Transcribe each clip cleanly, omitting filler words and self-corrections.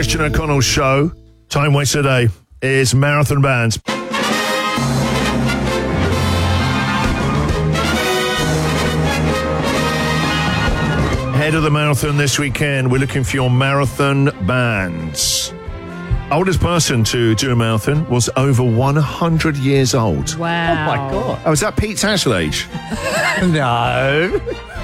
Christian O'Connell Show. Time waste today is Marathon Bands. Head of the marathon this weekend, we're looking for your marathon bands. Oldest person to do a marathon was over 100 years old. Wow. Oh, my God. Oh, is that Pete Tatchell age? No.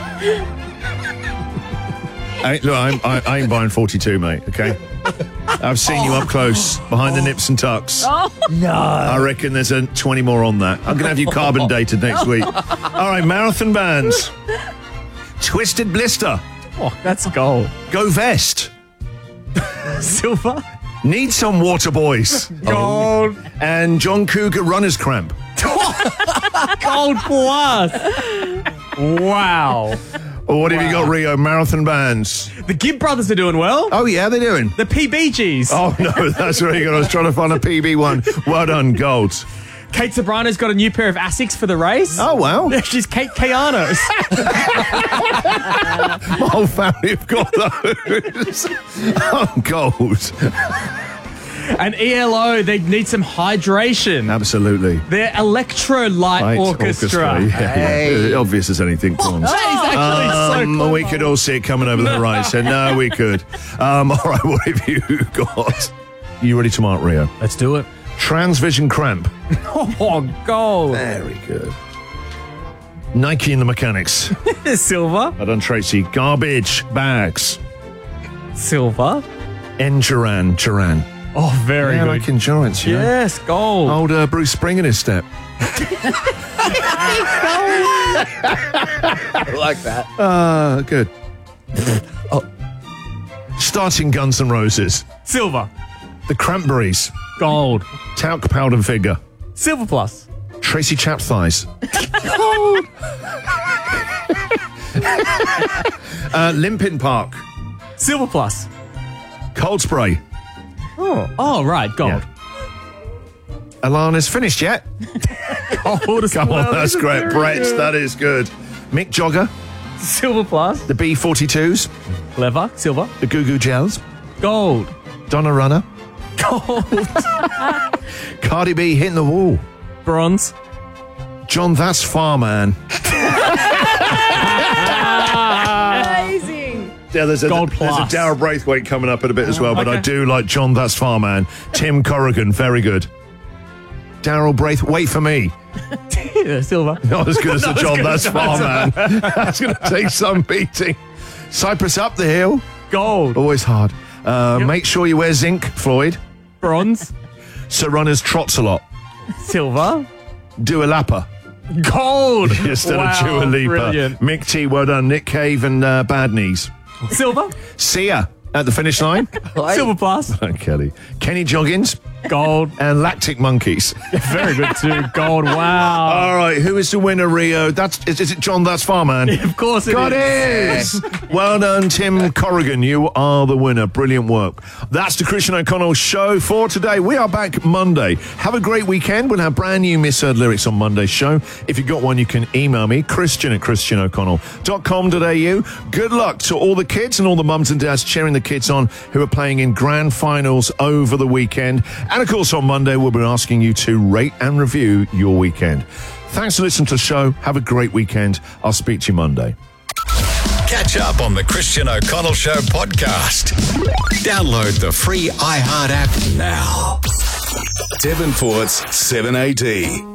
I ain't buying 42, mate, okay? I've seen you up close, behind the nips and tucks. No. I reckon there's 20 more on that. I'm going to have you carbon dated next week. All right, marathon bands. Twisted Blister. Oh, that's gold. Go Vest. Silver. Need Some Water Boys. Gold. And John Cougar Runner's Cramp. Gold plus. Wow. What have you got, Rio? Marathon bands. The Gibb brothers are doing well. Oh, yeah, they're doing. The PBGs. Oh, no, that's very good. I was trying to find a PB one. Well done, gold. Kate Sobrano's got a new pair of Asics for the race. Oh, wow. She's Kate Keanos. My whole family have got those. Oh, gold. And ELO, they need some hydration. Absolutely. They're Electrolyte Orchestra. Yeah, Hey. yeah. Obvious as anything, Bronze. That is actually so cool. We could all see it coming over the horizon. No, we could. All right, what have you got? You ready to mark, Rio? Let's do it. Transvision Cramp. Oh, gold. Very good. Nike and the Mechanics. Silver. I done Tracy. Garbage Bags. Silver. Duran. Oh, very good. Like endurance, you know? Yes, gold. Old Bruce Spring in his step. I like that. Good. Starting Guns N' Roses. Silver. The Cranberries. Gold. Talc Powder Vigor. Silver plus. Tracy Chap Thighs. Gold. Limpin Park. Silver plus. Cold Spray. Oh, right, gold. Yeah. Alana's finished yet? Gold as Come well. on, that's great. Brett, that is good. Mick Jogger. Silver plus. The B-42s. Clever. Silver. The Goo Goo Gels. Gold. Donna Runner. Gold. Cardi B hitting the wall. Bronze. John That's Farman. Amazing. Yeah, there's a Gold plus. Darryl Braithwaite coming up in a bit as well, but okay. I do like John That's Farman. Tim Corrigan, very good. Darryl Braithwaite, wait for me. Silver. Not as good as the Not as John good That's as Farman. That's going to take some beating. Cypress Up the Hill. Gold. Always hard. Make sure you wear zinc, Floyd. Bronze. So runners trots a lot. Silver. Dua Lipa. Gold. Instead Wow, of Dua Lipa. brilliant. Mick T, well done. Nick Cave and Bad Knees. Silver. Sia at the finish line. Silver plus. Kelly. Kenny Joggins Gold. and Lactic Monkeys. Very good too. Gold. Wow. All right, who is the winner, Rio? Is it John That's Farman? Of course it God is. is. Well done, Tim Corrigan. You are the winner. Brilliant work. That's the Christian O'Connell Show for today. We are back Monday. Have a great weekend. We'll have brand new misheard lyrics on Monday's show. If you've got one, you can email me, christian@christianoconnell.com.au. Good luck to all the kids and all the mums and dads cheering the kids on who are playing in grand finals over the weekend. And of course, on Monday, we'll be asking you to rate and review your weekend. Thanks for listening to the show. Have a great weekend. I'll speak to you Monday. Catch up on the Christian O'Connell Show podcast. Download the free iHeart app now. Devonport's 7AD.